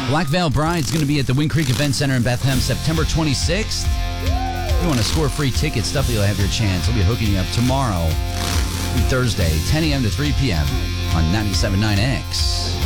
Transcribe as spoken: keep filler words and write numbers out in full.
Black Veil Bride's going to be at the Wind Creek Event Center in Bethlehem September twenty-sixth. If you want to score free tickets, definitely you'll have your chance. We'll be hooking you up tomorrow through Thursday, ten a.m. to three p.m. on ninety-seven point nine X.